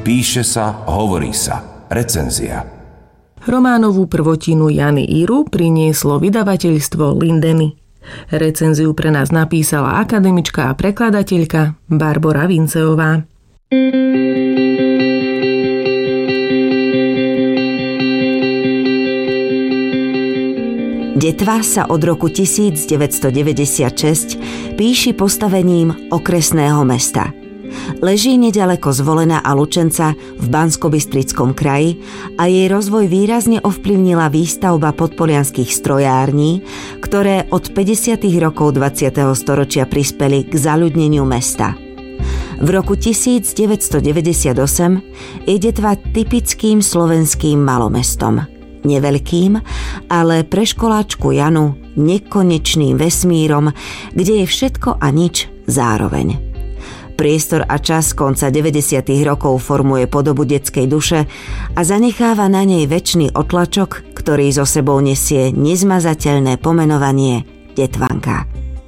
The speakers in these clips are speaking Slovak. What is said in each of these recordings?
Píše sa, hovorí sa. Recenzia. Románovú prvotinu Jany Iru prinieslo vydavateľstvo Lindeny. Recenziu pre nás napísala akademička a prekladateľka Barbora Vinceová. Detva sa od roku 1996 píši postavením okresného mesta. Leží neďaleko Zvolena a Lučenca v Banskobystrickom kraji a jej rozvoj výrazne ovplyvnila výstavba podpolianskych strojární, ktoré od 50. rokov 20. storočia prispeli k zaľudneniu mesta. V roku 1998 je Detva typickým slovenským malomestom. Neveľkým, ale pre školáčku Janu nekonečným vesmírom, kde je všetko a nič zároveň. Priestor a čas konca 90. rokov formuje podobu detskej duše a zanecháva na nej večný otlačok, ktorý so sebou nesie nezmazateľné pomenovanie Detvanka.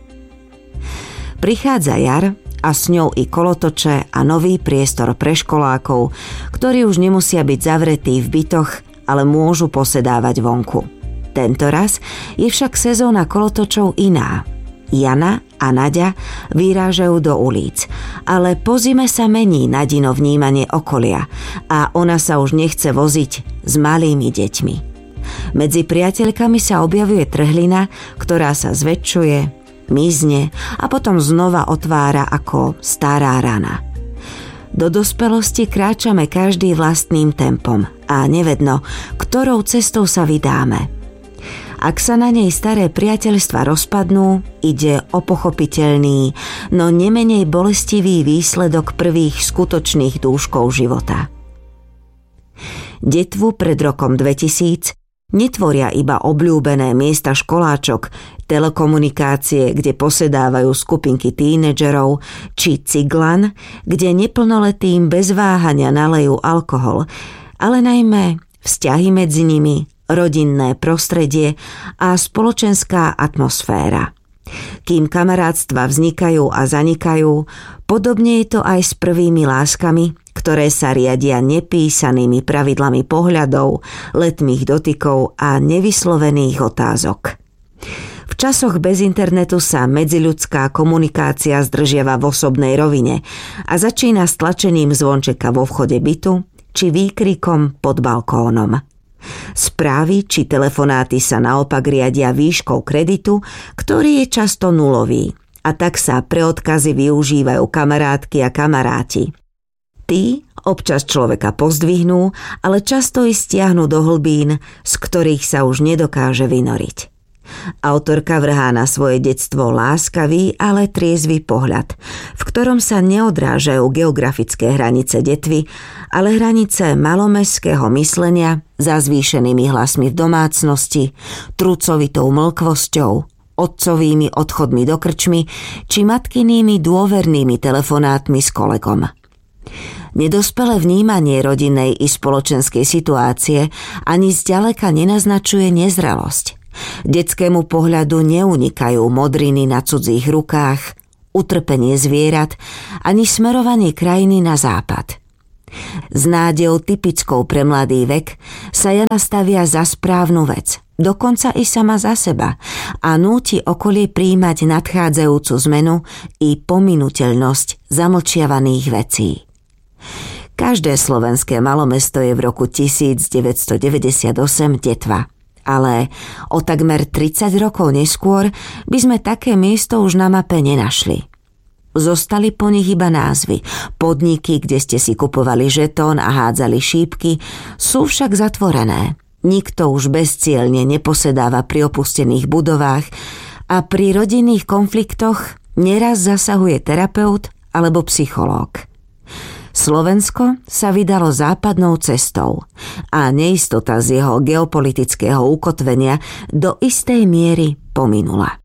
Prichádza jar a s ňou i kolotoče a nový priestor pre školákov, ktorí už nemusia byť zavretí v bytoch, ale môžu posedávať vonku. Tentoraz je však sezóna kolotočov iná. Jana a Naďa vyrážajú do ulic, ale po zime sa mení Nadino vnímanie okolia a ona sa už nechce voziť s malými deťmi. Medzi priateľkami sa objavuje trhlina, ktorá sa zväčšuje, mizne a potom znova otvára ako stará rana. Do dospelosti kráčame každý vlastným tempom a nevedno, ktorou cestou sa vydáme. Ak sa na nej staré priateľstva rozpadnú, ide o pochopiteľný, no nemenej bolestivý výsledok prvých skutočných dúškov života. Detvu pred rokom 2000 netvoria iba obľúbené miesta školáčok, telekomunikácie, kde posedávajú skupinky tínedžerov, či Ciglan, kde neplnoletým bez váhania nalejú alkohol, ale najmä vzťahy medzi nimi, rodinné prostredie a spoločenská atmosféra. Kým kamarátstva vznikajú a zanikajú, podobne je to aj s prvými láskami, ktoré sa riadia nepísanými pravidlami pohľadov, letmých dotykov a nevyslovených otázok. V časoch bez internetu sa medziľudská komunikácia zdržiava v osobnej rovine a začína stlačením zvončeka vo vchode bytu či výkrikom pod balkónom. Správy či telefonáty sa naopak riadia výškou kreditu, ktorý je často nulový, a tak sa pre odkazy využívajú kamarátky a kamaráti. Tí občas človeka pozdvihnú, ale často i stiahnu do hlbín, z ktorých sa už nedokáže vynoriť. Autorka vrhá na svoje detstvo láskavý, ale triezvy pohľad, v ktorom sa neodrážajú geografické hranice Detvy, ale hranice malomestského myslenia za zvýšenými hlasmi v domácnosti, trucovitou mlkvosťou, otcovými odchodmi do krčmy či matkynými dôvernými telefonátmi s kolegom. Nedospelé vnímanie rodinnej i spoločenskej situácie ani zďaleka nenaznačuje nezrelosť. Detskému pohľadu neunikajú modriny na cudzích rukách, utrpenie zvierat ani smerovanie krajiny na západ. S nádejou typickou pre mladý vek sa Jana stavia za správnu vec, dokonca i sama za seba, a núti okolie prijímať nadchádzajúcu zmenu i pominuteľnosť zamlčiavaných vecí. Každé slovenské malomesto je v roku 1998 Detva. Ale o takmer 30 rokov neskôr by sme také miesto už na mape nenašli. Zostali po nich iba názvy. Podniky, kde ste si kupovali žetón a hádzali šípky, sú však zatvorené. Nikto už bezcielne neposedáva pri opustených budovách a pri rodinných konfliktoch neraz zasahuje terapeut alebo psychológ. Slovensko sa vydalo západnou cestou a neistota z jeho geopolitického ukotvenia do istej miery pominula.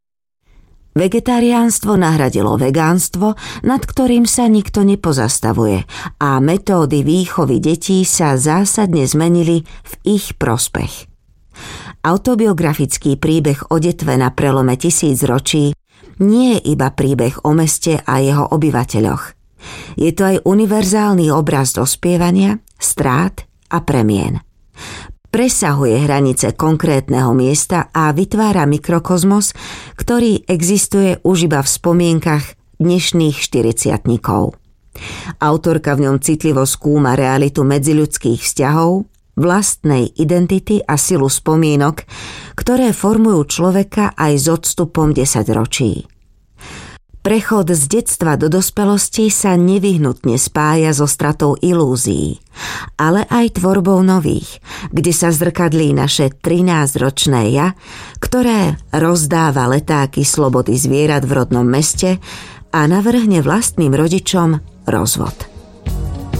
Vegetariánstvo nahradilo vegánstvo, nad ktorým sa nikto nepozastavuje, a metódy výchovy detí sa zásadne zmenili v ich prospech. Autobiografický príbeh o Detve na prelome 1000 ročí nie je iba príbeh o meste a jeho obyvateľoch. Je to aj univerzálny obraz dospievania, strát a premien. Presahuje hranice konkrétneho miesta a vytvára mikrokozmos, ktorý existuje už iba v spomienkach dnešných 40-tníkov. Autorka v ňom citlivo skúma realitu medziľudských vzťahov, vlastnej identity a silu spomienok, ktoré formujú človeka aj s odstupom 10 ročí. Prechod z detstva do dospelosti sa nevyhnutne spája so stratou ilúzií, ale aj tvorbou nových, kde sa zrkadlí naše 13-ročné ja, ktoré rozdáva letáky slobody zvierat v rodnom meste a navrhne vlastným rodičom rozvod.